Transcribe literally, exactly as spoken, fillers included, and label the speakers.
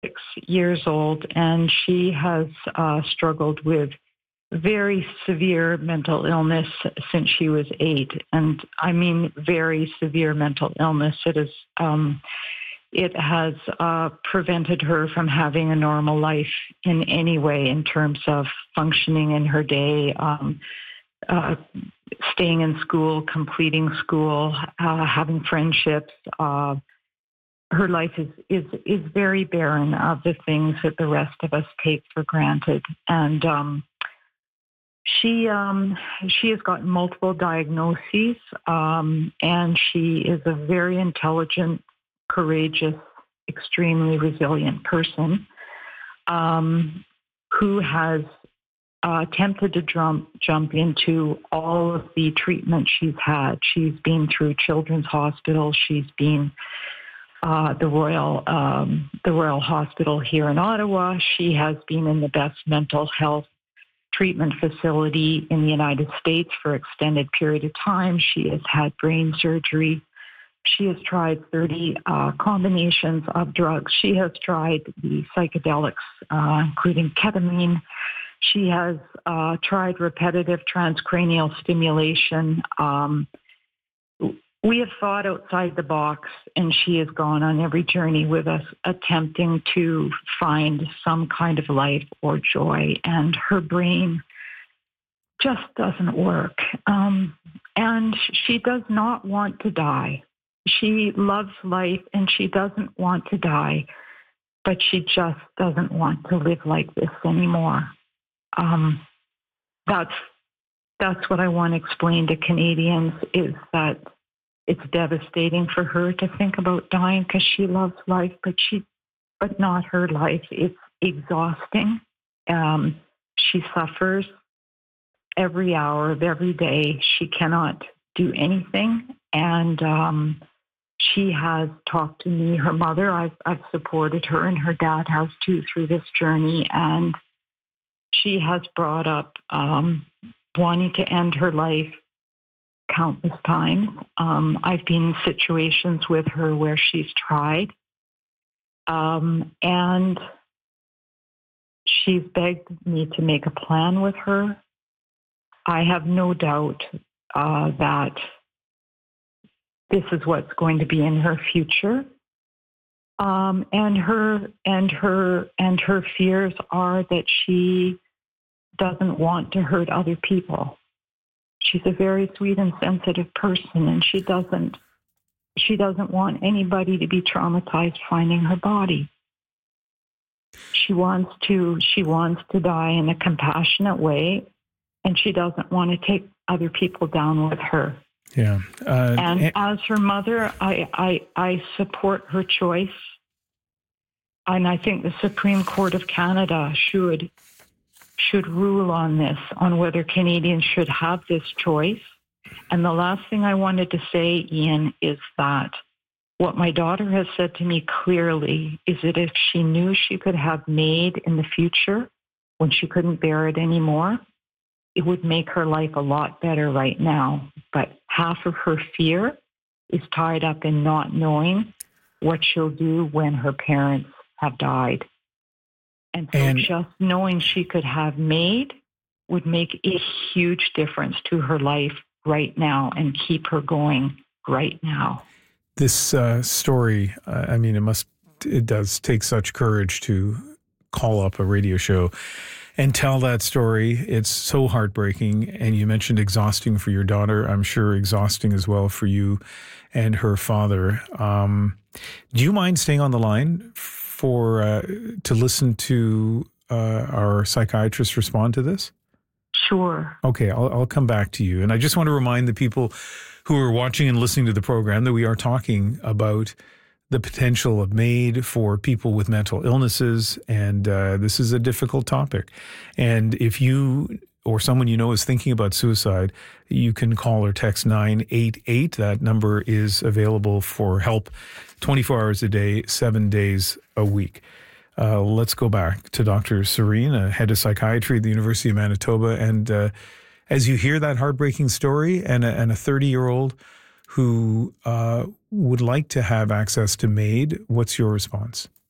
Speaker 1: six years old, and she has uh, struggled with very severe mental illness since she was eight. And I mean very severe mental illness. It is, um, it has uh, prevented her from having a normal life in any way in terms of functioning in her day, um, uh, staying in school, completing school, uh, having friendships. Uh, her life is, is, is very barren of the things that the rest of us take for granted. And um, she um, she has gotten multiple diagnoses, um, and she is a very intelligent, courageous, extremely resilient person um, who has uh, attempted to jump, jump into all of the treatment she's had. She's been through Children's Hospital. She's been uh, the Royal um, the Royal Hospital here in Ottawa. She has been in the best mental health treatment facility in the United States for an extended period of time. She has had brain surgery. She has tried thirty uh, combinations of drugs. She has tried the psychedelics, uh, including ketamine. She has uh, tried repetitive transcranial stimulation. Um, we have thought outside the box, and she has gone on every journey with us, attempting to find some kind of life or joy. And her brain just doesn't work. Um, and she does not want to die. She loves life and she doesn't want to die, but she just doesn't want to live like this anymore. Um, that's that's what I want to explain to Canadians, is that it's devastating for her to think about dying because she loves life, but she, but not her life. It's exhausting. Um, she suffers every hour of every day. She cannot do anything, and um, she has talked to me, her mother. I've, I've supported her, and her dad has too, through this journey. And she has brought up um, wanting to end her life countless times. Um, I've been in situations with her where she's tried, um, and she's begged me to make a plan with her. I have no doubt uh, that this is what's going to be in her future. Um, and her and her and her fears are that she doesn't want to hurt other people. She's a very sweet and sensitive person, and she doesn't she doesn't want anybody to be traumatized finding her body. She wants to she wants to die in a compassionate way, and she doesn't want to take other people down with her.
Speaker 2: Yeah. Uh,
Speaker 1: and, and as her mother, I, I I support her choice. And I think the Supreme Court of Canada should should rule on this, on whether Canadians should have this choice. And the last thing I wanted to say, Ian, is that what my daughter has said to me clearly is that if she knew she could have MAID in the future, when she couldn't bear it anymore, it would make her life a lot better right now. But half of her fear is tied up in not knowing what she'll do when her parents have died. And so
Speaker 2: and,
Speaker 1: just knowing she could have MAID would make a huge difference to her life right now and keep her going right now.
Speaker 2: This uh, story, uh, I mean, it must, it does take such courage to call up a radio show and tell that story. It's so heartbreaking. And you mentioned exhausting for your daughter. I'm sure exhausting as well for you and her father. Um, do you mind staying on the line for uh, to listen to uh, our psychiatrist respond to this?
Speaker 1: Sure.
Speaker 2: Okay, I'll, I'll come back to you. And I just want to remind the people who are watching and listening to the program that we are talking about the potential of MAID for people with mental illnesses. And uh, this is a difficult topic. And if you or someone you know is thinking about suicide, you can call or text nine eight eight. That number is available for help twenty-four hours a day, seven days a week. Uh, let's go back to Doctor Serene, uh, head of psychiatry at the University of Manitoba. And uh, as you hear that heartbreaking story, and a, and a thirty-year-old who uh, would like to have access to MAID, what's your response?